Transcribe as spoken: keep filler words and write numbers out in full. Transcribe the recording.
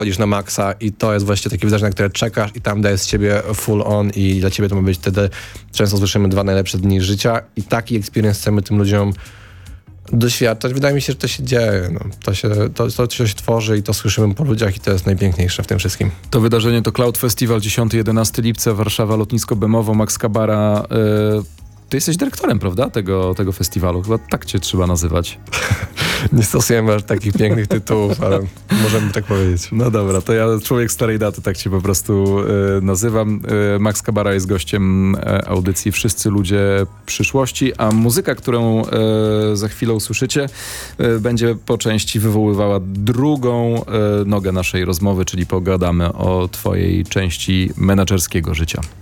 chodzisz na maksa i to jest właśnie takie wydarzenie, na które czekasz i tam daje z ciebie full on i dla ciebie to ma być wtedy, często słyszymy, dwa najlepsze dni życia i taki experience chcemy tym ludziom doświadczać. Wydaje mi się, że to się dzieje. No. To, się, to, to się tworzy i to słyszymy po ludziach i to jest najpiękniejsze w tym wszystkim. To wydarzenie to Cloud Festival dziesiątego jedenastego lipca, Warszawa, Lotnisko Bemowo, Max Kabara. Yy, ty jesteś dyrektorem, prawda, tego, tego festiwalu? Chyba tak cię trzeba nazywać. Nie stosujemy aż takich pięknych tytułów, ale możemy tak powiedzieć. No dobra, to ja człowiek starej daty, tak cię po prostu y, nazywam. Y, Max Kabara jest gościem y, audycji Wszyscy Ludzie Przyszłości, a muzyka, którą y, za chwilę usłyszycie, y, będzie po części wywoływała drugą y, nogę naszej rozmowy, czyli pogadamy o twojej części menadżerskiego życia.